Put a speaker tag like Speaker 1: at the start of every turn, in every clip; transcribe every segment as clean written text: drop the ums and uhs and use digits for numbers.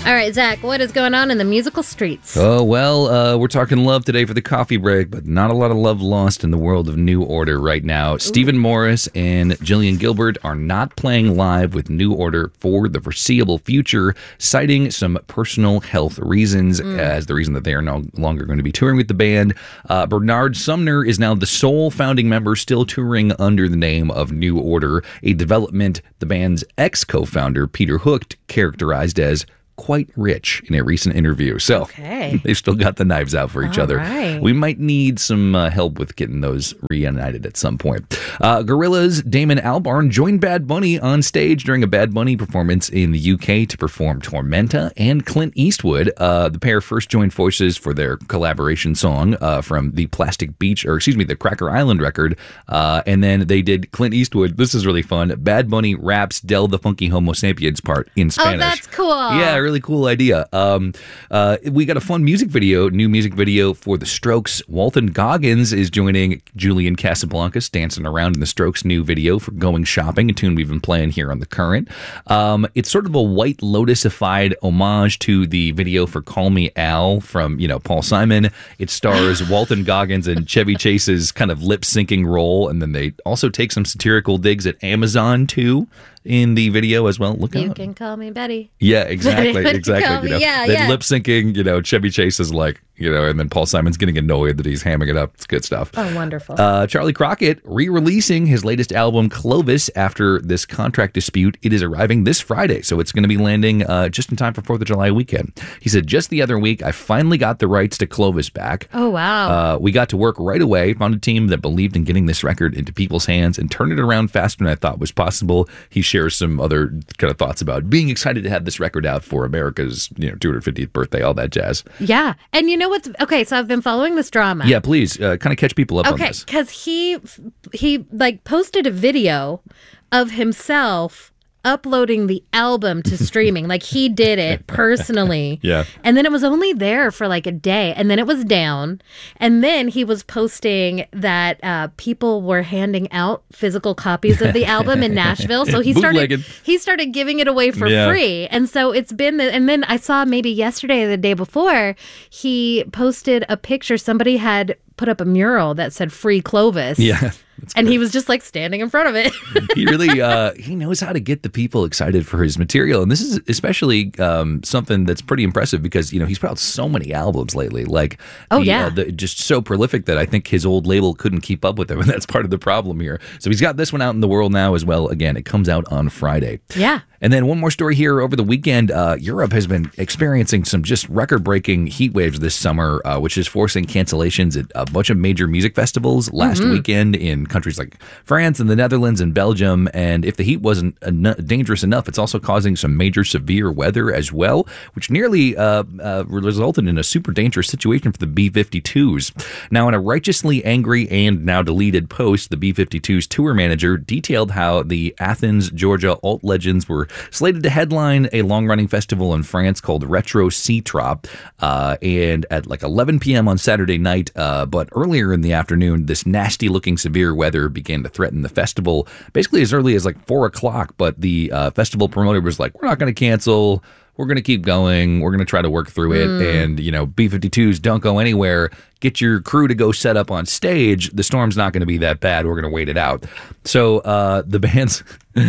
Speaker 1: All right, Zach, what is going on in the musical streets?
Speaker 2: Oh, well, we're talking love today for the coffee break, but not a lot of love lost in the world of New Order right now. Stephen Morris and Jillian Gilbert are not playing live with New Order for the foreseeable future, citing some personal health reasons as the reason that they are no longer going to be touring with the band. Bernard Sumner is now the sole founding member still touring under the name of New Order, a development the band's ex-co-founder, Peter Hook, characterized as quite rich in a recent interview. So they've still got the knives out for each other.
Speaker 1: Right.
Speaker 2: We might need some help with getting those reunited at some point. Gorillaz' Damon Albarn joined Bad Bunny on stage during a Bad Bunny performance in the UK to perform Tormenta and Clint Eastwood. The pair first joined forces for their collaboration song from the the Cracker Island record. And then they did Clint Eastwood. This is really fun. Bad Bunny raps Del the Funky Homo Sapiens part in Spanish.
Speaker 1: Oh, that's cool.
Speaker 2: Yeah, really cool idea. We got a fun new music video for The Strokes. Walton Goggins is joining Julian Casablancas dancing around in The Strokes' new video for Going Shopping, a tune we've been playing here on The Current. It's sort of a White Lotus-ified homage to the video for Call Me Al from, Paul Simon. It stars Walton Goggins and Chevy Chase's kind of lip-syncing role, and then they also take some satirical digs at Amazon, too, in the video as well. Look out.
Speaker 1: You can call me Betty.
Speaker 2: Yeah, exactly.
Speaker 1: Yeah.
Speaker 2: Lip syncing, Chevy Chase is like, and then Paul Simon's getting annoyed that he's hamming it up. It's good stuff.
Speaker 1: Oh, wonderful.
Speaker 2: Charlie Crockett re-releasing his latest album, Clovis, after this contract dispute. It is arriving this Friday, so it's going to be landing just in time for 4th of July weekend. He said, just the other week, I finally got the rights to Clovis back.
Speaker 1: Oh, wow.
Speaker 2: We got to work right away, found a team that believed in getting this record into people's hands and turned it around faster than I thought was possible. He shares some other kind of thoughts about being excited to have this record out for America's 250th birthday, all that jazz.
Speaker 1: Yeah. And you know what's okay, so I've been following this drama.
Speaker 2: Yeah, please kind of catch people up on this.
Speaker 1: Okay, because he posted a video of himself uploading the album to streaming. Like, he did it personally.
Speaker 2: Yeah.
Speaker 1: And then it was only there for like a day, and then it was down. And then he was posting that people were handing out physical copies of the album in Nashville. So he started giving it away for free. And so it's been and then I saw maybe yesterday or the day before, he posted a picture. Somebody had put up a mural that said "Free Clovis."
Speaker 2: Yeah.
Speaker 1: And he was just like standing in front of it.
Speaker 2: He really, he knows how to get the people excited for his material. And this is especially something that's pretty impressive because, he's put out so many albums lately. Like, just so prolific that I think his old label couldn't keep up with him. And that's part of the problem here. So he's got this one out in the world now as well. Again, it comes out on Friday.
Speaker 1: Yeah.
Speaker 2: And then one more story here over the weekend. Europe has been experiencing some just record-breaking heat waves this summer, which is forcing cancellations at a bunch of major music festivals last weekend in countries like France and the Netherlands and Belgium. And if the heat wasn't dangerous enough, it's also causing some major severe weather as well, which nearly resulted in a super dangerous situation for the B-52s. Now, in a righteously angry and now deleted post, the B-52s tour manager detailed how the Athens, Georgia alt legends were slated to headline a long-running festival in France called Retro Sea-Trop, and at like 11 p.m. on Saturday night, but earlier in the afternoon, this nasty-looking severe weather began to threaten the festival, basically as early as like 4 o'clock, but the festival promoter was like, we're not going to cancel, we're going to keep going, we're going to try to work through it, and, B-52s don't go anywhere. Get your crew to go set up on stage. The storm's not going to be that bad. We're going to wait it out. So the band's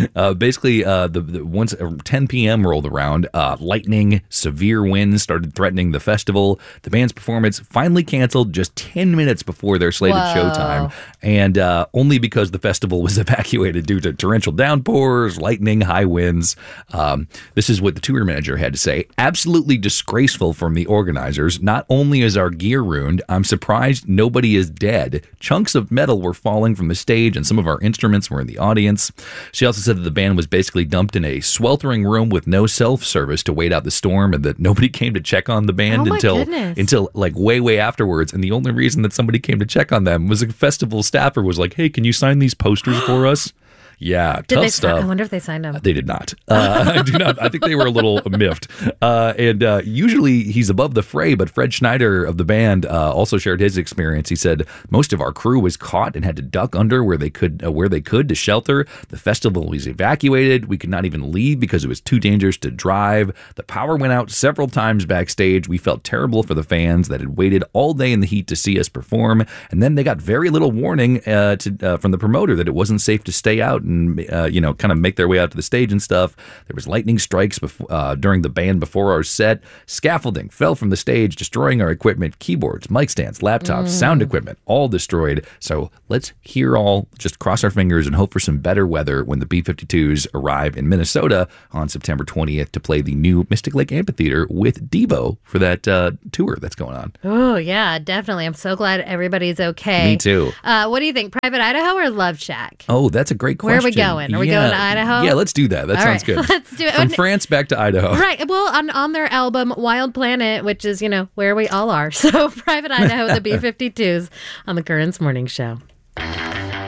Speaker 2: once 10 p.m. rolled around, lightning, severe winds started threatening the festival. The band's performance finally canceled just 10 minutes before their slated showtime, and only because the festival was evacuated due to torrential downpours, lightning, high winds. This is what the tour manager had to say. Absolutely disgraceful from the organizers. Not only is our gear ruined, I'm surprised nobody is dead. Chunks of metal were falling from the stage and some of our instruments were in the audience. She also said that the band was basically dumped in a sweltering room with no self-service to wait out the storm and that nobody came to check on the band until like way afterwards. And the only reason that somebody came to check on them was a festival staffer was like, hey, can you sign these posters for us? Yeah,
Speaker 1: Did
Speaker 2: tough stuff.
Speaker 1: I wonder if they signed him.
Speaker 2: They did not. I do not. I think they were a little miffed. And usually he's above the fray, but Fred Schneider of the band also shared his experience. He said most of our crew was caught and had to duck under where they could to shelter. The festival was evacuated. We could not even leave because it was too dangerous to drive. The power went out several times backstage. We felt terrible for the fans that had waited all day in the heat to see us perform, and then they got very little warning from the promoter that it wasn't safe to stay out and kind of make their way out to the stage and stuff. There was lightning strikes during the band before our set. Scaffolding fell from the stage, destroying our equipment, keyboards, mic stands, laptops, sound equipment, all destroyed. So let's just cross our fingers and hope for some better weather when the B-52s arrive in Minnesota on September 20th to play the new Mystic Lake Amphitheater with Devo for that tour that's going on.
Speaker 1: Oh, yeah, definitely. I'm so glad everybody's okay.
Speaker 2: Me too.
Speaker 1: What do you think, Private Idaho or Love Shack?
Speaker 2: Oh, that's a great question.
Speaker 1: Where are we going? Are we going to Idaho?
Speaker 2: Yeah, let's do that. That sounds good.
Speaker 1: Let's do it.
Speaker 2: From France back to Idaho.
Speaker 1: Right. Well, on their album Wild Planet, which is, where we all are. So Private Idaho, the B-52s on the Currents Morning Show.